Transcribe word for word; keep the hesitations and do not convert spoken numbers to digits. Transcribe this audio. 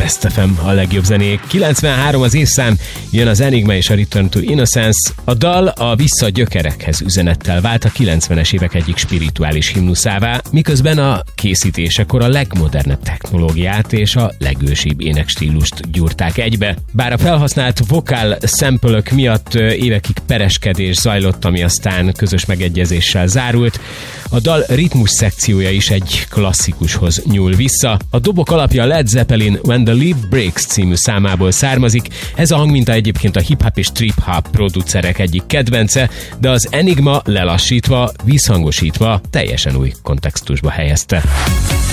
Best ef em, a legjobb zenék. kilencvenhárom az évszám, jön az Enigma és a Return to Innocence. A dal a vissza a gyökerekhez üzenettel vált a kilencvenes évek egyik spirituális himnuszává, miközben a készítésekor a legmodernebb technológiát és a legősibb énekstílust gyúrták egybe. Bár a felhasznált vokál szempölök miatt évekig pereskedés zajlott, ami aztán közös megegyezéssel zárult, a dal ritmus szekciója is egy klasszikushoz nyúl vissza. A dobok alapja Led Zeppelin When the Leaf Breaks című számából származik. Ez a hangminta egyébként a hip-hop és trip-hop producerek egyik kedvence, de az Enigma lelassítva, visszhangosítva teljesen új kontextusba helyezte.